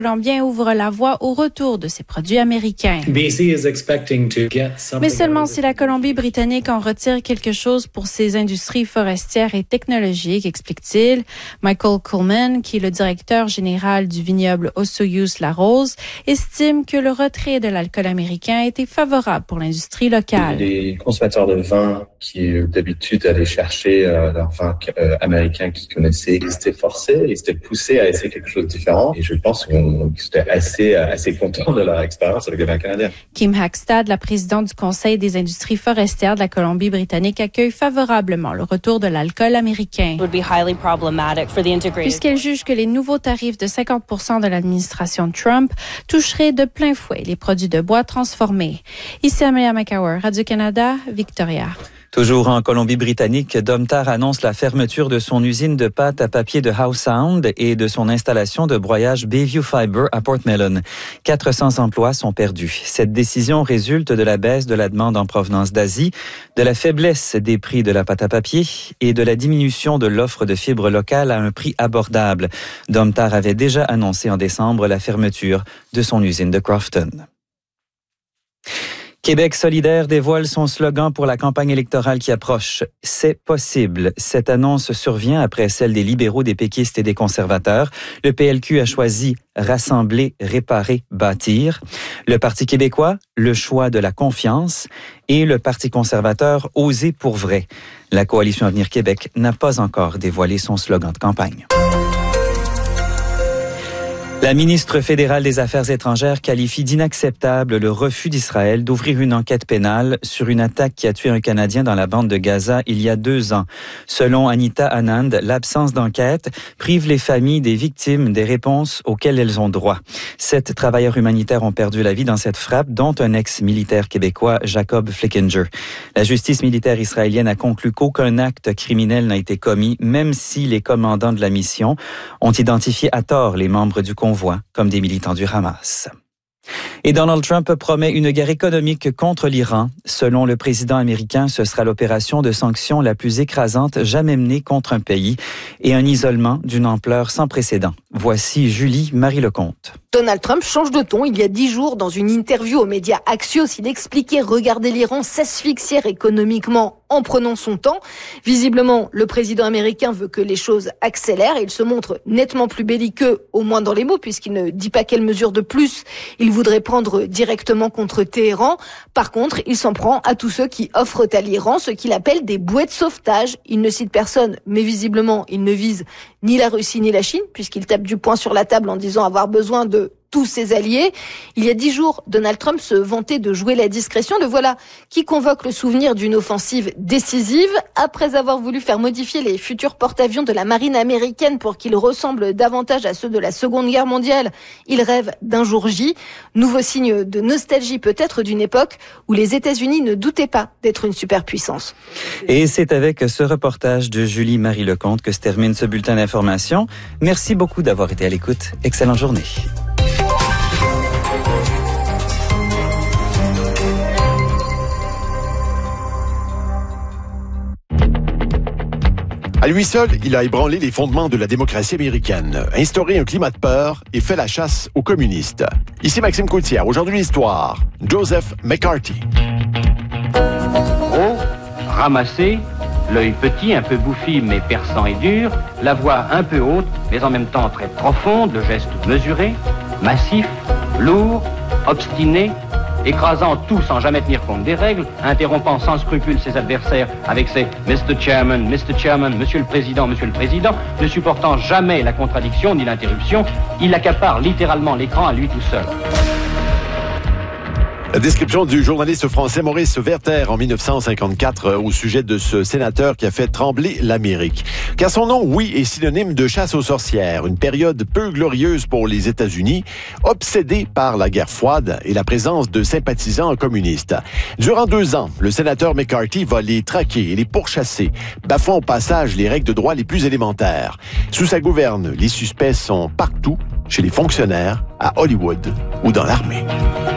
Colombien ouvre la voie au retour de ses produits américains. Mais seulement si la Colombie-Britannique en retire quelque chose pour ses industries forestières et technologiques, explique-t-il. Michael Coleman, qui est le directeur général du vignoble Osoyoos-La Rose, estime que le retrait de l'alcool américain était favorable pour l'industrie locale. Les consommateurs de vin qui d'habitude allaient chercher leur vin américain qu'ils connaissaient, ils étaient forcés, ils étaient poussés à essayer quelque chose de différent. Et je pense qu'ils étaient assez contents de leur expérience avec les vins canadiens. Kim Hackstad, la présidente du Conseil des industries forestières de la Colombie-Britannique, accueille favorablement le retour de l'alcool américain. Puisqu'elle juge que les nouveaux tarifs de 50% de l'administration Trump toucheraient de plein fouet les produits de bois transformés. Ici Amelia McCower, Radio-Canada, Victoria. Toujours en Colombie-Britannique, Domtar annonce la fermeture de son usine de pâte à papier de Howe Sound et de son installation de broyage Bayview Fiber à Portmelon. 400 emplois sont perdus. Cette décision résulte de la baisse de la demande en provenance d'Asie, de la faiblesse des prix de la pâte à papier et de la diminution de l'offre de fibres locales à un prix abordable. Domtar avait déjà annoncé en décembre la fermeture de son usine de Crofton. Québec solidaire dévoile son slogan pour la campagne électorale qui approche. C'est possible. Cette annonce survient après celle des libéraux, des péquistes et des conservateurs. Le PLQ a choisi rassembler, réparer, bâtir. Le Parti québécois, le choix de la confiance. Et le Parti conservateur, oser pour vrai. La Coalition Avenir Québec n'a pas encore dévoilé son slogan de campagne. La ministre fédérale des Affaires étrangères qualifie d'inacceptable le refus d'Israël d'ouvrir une enquête pénale sur une attaque qui a tué un Canadien dans la bande de Gaza il y a 2 ans. Selon Anita Anand, l'absence d'enquête prive les familles des victimes des réponses auxquelles elles ont droit. 7 travailleurs humanitaires ont perdu la vie dans cette frappe, dont un ex-militaire québécois, Jacob Flickinger. La justice militaire israélienne a conclu qu'aucun acte criminel n'a été commis, même si les commandants de la mission ont identifié à tort les membres du convoi comme des militants du Hamas. Et Donald Trump promet une guerre économique contre l'Iran. Selon le président américain, ce sera l'opération de sanctions la plus écrasante jamais menée contre un pays et un isolement d'une ampleur sans précédent. Voici Julie-Marie Lecomte. Donald Trump change de ton. Il y a 10 jours, dans une interview aux médias Axios, il expliquait regarder l'Iran s'asphyxier économiquement en prenant son temps. Visiblement, le président américain veut que les choses accélèrent. Il se montre nettement plus belliqueux, au moins dans les mots, puisqu'il ne dit pas quelles mesures de plus il voudrait prendre directement contre Téhéran. Par contre, il s'en prend à tous ceux qui offrent à l'Iran ce qu'il appelle des bouées de sauvetage. Il ne cite personne, mais visiblement, il ne vise ni la Russie ni la Chine, puisqu'il tape du poing sur la table en disant avoir besoin de tous ses alliés. Il y a 10 jours, Donald Trump se vantait de jouer la discrétion. Le voilà qui convoque le souvenir d'une offensive décisive. Après avoir voulu faire modifier les futurs porte-avions de la marine américaine pour qu'ils ressemblent davantage à ceux de la Seconde Guerre mondiale, il rêve d'un jour J. Nouveau signe de nostalgie peut-être d'une époque où les États-Unis ne doutaient pas d'être une superpuissance. Et c'est avec ce reportage de Julie-Marie Lecomte que se termine ce bulletin d'information. Merci beaucoup d'avoir été à l'écoute. Excellente journée. À lui seul, il a ébranlé les fondements de la démocratie américaine, instauré un climat de peur et fait la chasse aux communistes. Ici Maxime Coutière. Aujourd'hui, l'histoire. Joseph McCarthy. Gros, ramassé, l'œil petit, un peu bouffi mais perçant et dur, la voix un peu haute mais en même temps très profonde, le geste mesuré, massif, lourd, obstiné, écrasant tout sans jamais tenir compte des règles, interrompant sans scrupule ses adversaires avec ses « Mr. Chairman, Monsieur le Président, ne supportant jamais la contradiction ni l'interruption, il accapare littéralement l'écran à lui tout seul. La description du journaliste français Maurice Werther en 1954 au sujet de ce sénateur qui a fait trembler l'Amérique. Car son nom, oui, est synonyme de chasse aux sorcières, une période peu glorieuse pour les États-Unis, obsédée par la guerre froide et la présence de sympathisants communistes. Durant 2 ans, le sénateur McCarthy va les traquer et les pourchasser, bafouant au passage les règles de droit les plus élémentaires. Sous sa gouverne, les suspects sont partout, chez les fonctionnaires, à Hollywood ou dans l'armée.